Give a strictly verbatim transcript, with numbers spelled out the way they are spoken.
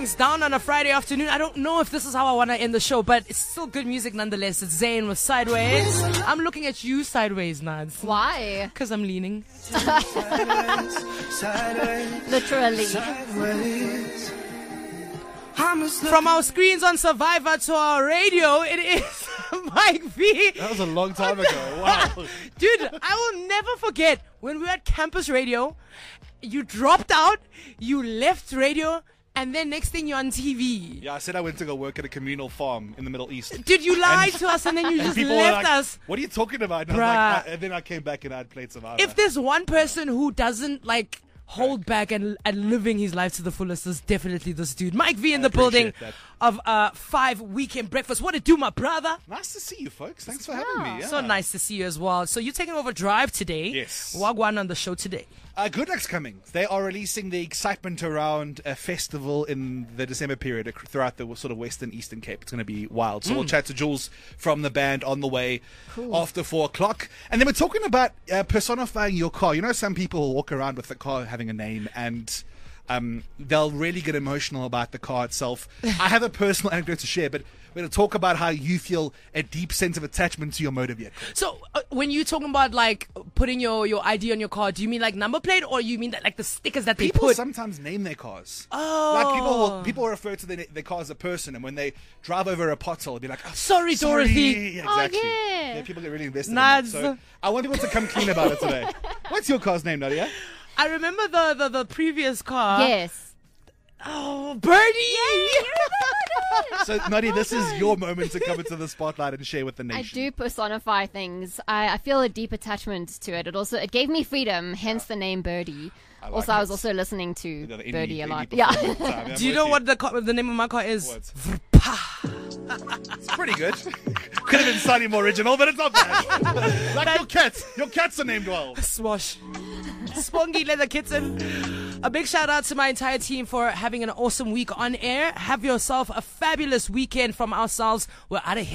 things down on a Friday afternoon. I don't know if this is how I want to end the show, but it's still good music nonetheless. It's Zayn with Sideways. I'm looking at you sideways, Nads. Why? Because I'm leaning. Literally. From our screens on Survivor to our radio, it is Mike V. That was a long time ago. Wow. Dude, I will never forget when we were at campus radio. You dropped out, you left radio, and then next thing you're on T V. Yeah, I said I went to go work at a communal farm in the Middle East. Did you lie to us and then you And just people were left like, us? what are you talking about? And, I was Bruh. like, I, and then I came back and I'd played Survivor. If there's one person who doesn't like hold back and, and living his life to the fullest, is definitely this dude. Mike V in I the building appreciate that. of uh, Five Weekend Breakfast. What it do, my brother? Nice to see you, folks. Thanks for having me. Yeah. So nice to see you as well. So you're taking over Drive today. Yes. Wagwan on the show today. Uh, Good Luck's coming. They are releasing the excitement around a festival in the December period ac- throughout the sort of Western Eastern Cape. It's going to be wild. So we'll chat to Jules from the band on the way after four o'clock. And then we're talking about uh, personifying your car. You know, some people walk around with the car having a name and um, they'll really get emotional about the car itself. I have a personal anecdote to share, but we're going to talk about how you feel a deep sense of attachment to your motor vehicle. So uh, when you're talking about like putting your, your I D on your car, do you mean like number plate or you mean that like the stickers that they People put? sometimes name their cars. Oh. Like people will, people refer to their, their car as a person, and when they drive over a pothole, they'll be like, oh, Sorry, sorry. Dorothy. Yeah, Oh, exactly. yeah. People get really invested Nads. in that. So I want people to come clean about it today. What's your car's name, Nadia? I remember the, the, the previous car. Yes. Oh, Birdie! So, Nadia, this is your moment to come into the spotlight and share with the I nation. do personify things. I, I feel a deep attachment to it. It also it gave me freedom, hence the name Birdie. I like also, I it. was also listening to You know, the indie- Birdie a indie lot. Yeah. performance time. I'm Do you with know what the car, the name of my car is? What? It's pretty good. Could have been slightly more original, but it's not bad. Like your cats. Your cats are named well. Swash. Spongy Leather Kitten. A big shout out to my entire team for having an awesome week on air. Have yourself a fabulous weekend from ourselves. We're out of here.